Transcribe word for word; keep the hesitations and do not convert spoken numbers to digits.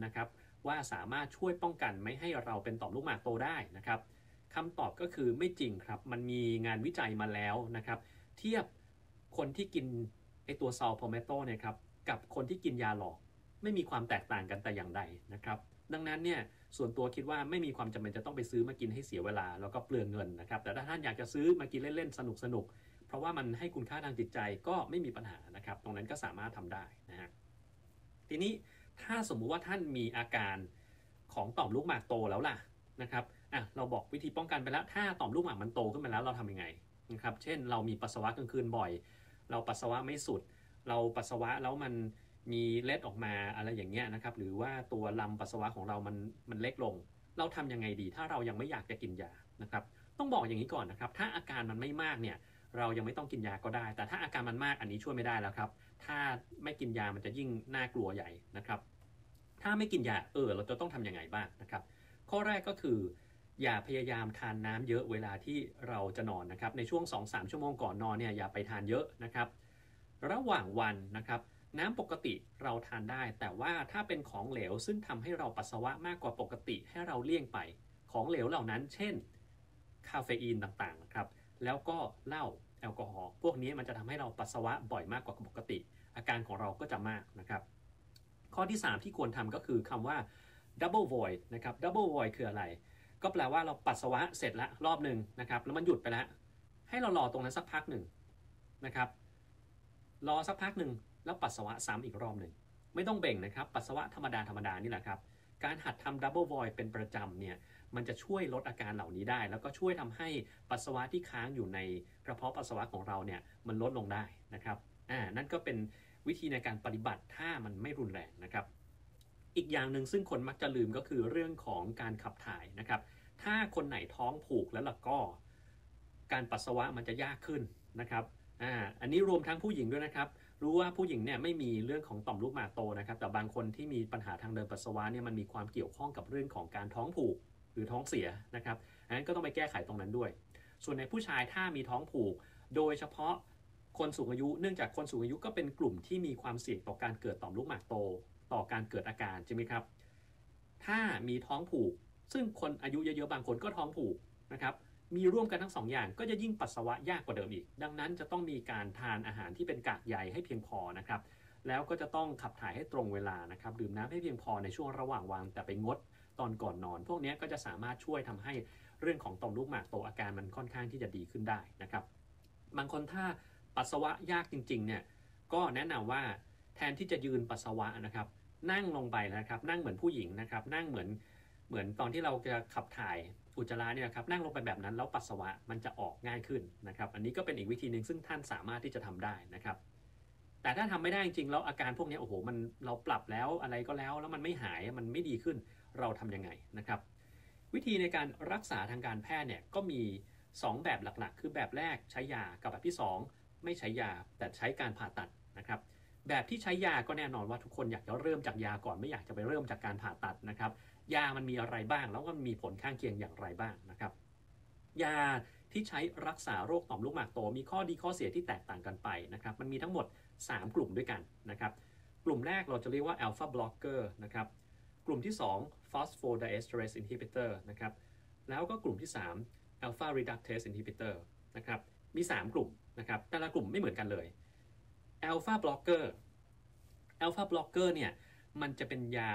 นะครับว่าสามารถช่วยป้องกันไม่ให้เราเป็นต่อมลูกหมากโตได้นะครับคำตอบก็คือไม่จริงครับมันมีงานวิจัยมาแล้วนะครับเทียบคนที่กินไอตัวซอลพอเมโตเนี่ยครับกับคนที่กินยาหลอกไม่มีความแตกต่างกันแต่อย่างใดนะครับดังนั้นเนี่ยส่วนตัวคิดว่าไม่มีความจำเป็นจะต้องไปซื้อมากินให้เสียเวลาแล้วก็เปลืองเงินนะครับแต่ถ้าท่านอยากจะซื้อมากินเล่นๆสนุกๆเพราะว่ามันให้คุณค่าทางจิตใจก็ไม่มีปัญหานะครับตรงนั้นก็สามารถทำได้นะฮะทีนี้ถ้าสมมุติว่าท่านมีอาการของต่อมลูกหมากโตแล้วล่ะนะครับอ่ะเราบอกวิธีป้องกันไปแล้วถ้าต่อมลูกหมากมันโตขึ้นมาแล้วเราทำยังไงนะครับเช่นเรามีปัสสาวะกลางคืนบ่อยเราปัสสาวะไม่สุดเราปัสสาวะแล้วมันมีเล็ดออกมาอะไรอย่างเงี้ยนะครับหรือว่าตัวลำปัสสาวะของเรามันมันเล็กลงเราทำยังไงดีถ้าเรายังไม่อยากจะกินยานะครับต้องบอกอย่างนี้ก่อนนะครับถ้าอาการมันไม่มากเนี่ยเรายังไม่ต้องกินยาก็ได้แต่ถ้าอาการมันมากอันนี้ช่วยไม่ได้แล้วครับถ้าไม่กินยามันจะยิ่งน่ากลัวใหญ่นะครับถ้าไม่กินยาเออเราจะต้องทำยังไงบ้างนะครับข้อแรกก็คืออย่าพยายามทานน้ำเยอะเวลาที่เราจะนอนนะครับในช่วง สองถึงสาม ชั่วโมงก่อนนอนเนี่ยอย่าไปทานเยอะนะครับระหว่างวันนะครับน้ำปกติเราทานได้แต่ว่าถ้าเป็นของเหลวซึ่งทำให้เราปัสสาวะมากกว่าปกติให้เราเลี่ยงไปของเหลวเหล่านั้นเช่นคาเฟอีนต่างๆนะครับแล้วก็เหล้าแอลกอฮอล์พวกนี้มันจะทำให้เราปัสสาวะบ่อยมากกว่าปกติอาการของเราก็จะมากนะครับข้อที่สามที่ควรทำก็คือคำว่า double void นะครับ double void คืออะไรก็แปลว่าเราปัสสาวะเสร็จแล้วรอบหนึ่งนะครับแล้วมันหยุดไปแล้วให้เรารอตรงนั้นสักพักหนึ่งนะครับรอสักพักหนึ่งแล้วปัสสาวะซ้ำอีกรอบหนึ่งไม่ต้องเบ่งนะครับปัสสาวะธรรมดาธรรมดานี่แหละครับการหัดทำ double void เป็นประจำเนี่ยมันจะช่วยลดอาการเหล่านี้ได้แล้วก็ช่วยทำให้ปัสสาวะที่ค้างอยู่ในกระเพาะปัสสาวะของเราเนี่ยมันลดลงได้นะครับอ่านั่นก็เป็นวิธีในการปฏิบัติถ้ามันไม่รุนแรงนะครับอีกอย่างหนึ่งซึ่งคนมักจะลืมก็คือเรื่องของการขับถ่ายนะครับถ้าคนไหนท้องผูกแล้วล่ะก็การปัสสาวะมันจะยากขึ้นนะครับอ่าอันนี้รวมทั้งผู้หญิงด้วยนะครับรู้ว่าผู้หญิงเนี่ยไม่มีเรื่องของต่อมลูกหมากโตนะครับแต่บางคนที่มีปัญหาทางเดินปัสสาวะเนี่ยมันมีความเกี่ยวข้องกับเรื่องของการท้องผูกหรือท้องเสียนะครับอันนั้นก็ต้องไปแก้ไขตรงนั้นด้วยส่วนในผู้ชายถ้ามีท้องผูกโดยเฉพาะคนสูงอายุเนื่องจากคนสูงอายุก็เป็นกลุ่มที่มีความเสี่ยงต่อการเกิดต่อมลูกหมากโตต่อการเกิดอาการใช่ไหมครับถ้ามีท้องผูกซึ่งคนอายุเยอะๆบางคนก็ท้องผูกนะครับมีร่วมกันทั้งสองอย่างก็จะยิ่งปัสสาวะยากกว่าเดิมอีกดังนั้นจะต้องมีการทานอาหารที่เป็นกากใยให้เพียงพอนะครับแล้วก็จะต้องขับถ่ายให้ตรงเวลานะครับดื่มน้ำให้เพียงพอในช่วงระหว่างวันแต่ไปงดตอนก่อนนอนพวกนี้ก็จะสามารถช่วยทำให้เรื่องของต่อมลูกหมากโตอาการมันค่อนข้างที่จะดีขึ้นได้นะครับบางคนถ้าปัสสาวะยากจริงๆเนี่ยก็แนะนำว่าแทนที่จะยืนปัสสาวะนะครับนั่งลงไปนะครับนั่งเหมือนผู้หญิงนะครับนั่งเหมือนเหมือนตอนที่เราจะขับถ่ายอุจจาระเนี่ยครับนั่งลงไปแบบนั้นแล้วปัสสาวะมันจะออกง่ายขึ้นนะครับอันนี้ก็เป็นอีกวิธีหนึ่งซึ่งท่านสามารถที่จะทำได้นะครับแต่ถ้าทำไม่ได้จริงๆแล้วอาการพวกนี้โอ้โหมันเราปรับแล้วอะไรก็แล้วแล้วมันไม่หายมันไม่ดีขึ้นเราทำยังไงนะครับวิธีในการรักษาทางการแพทย์เนี่ยก็มีสองแบบหลักๆคือแบบแรกใช้ยากับแบบที่สองไม่ใช้ยาแต่ใช้การผ่าตัดนะครับแบบที่ใช้ยาก็แน่นอนว่าทุกคนอยากจะเริ่มจากยาก่อนไม่อยากจะไปเริ่มจากการผ่าตัดนะครับยามันมีอะไรบ้างแล้วมันมีผลข้างเคียงอย่างไรบ้างนะครับยาที่ใช้รักษาโรคต่อมลูกหมากโตมีข้อดีข้อเสียที่แตกต่างกันไปนะครับมันมีทั้งหมดสามกลุ่มด้วยกันนะครับกลุ่มแรกเราจะเรียกว่า alpha blocker นะครับกลุ่มที่สอง phosphodiesterase inhibitor นะครับแล้วก็กลุ่มที่สาม alpha reductase inhibitor นะครับมีสามกลุ่มนะครับแต่ละกลุ่มไม่เหมือนกันเลย alpha blocker alpha blocker เนี่ยมันจะเป็นยา